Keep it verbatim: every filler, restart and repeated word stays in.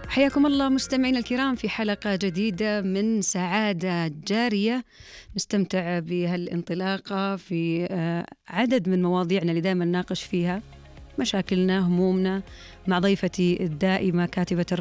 حياكم الله مستمعينا الكرام في حلقة جديدة من سعادة جارية، نستمتع بهالانطلاقة في عدد من مواضيعنا اللي دائما نناقش فيها مشاكلنا همومنا مع ضيفتي الدائمة كاتبة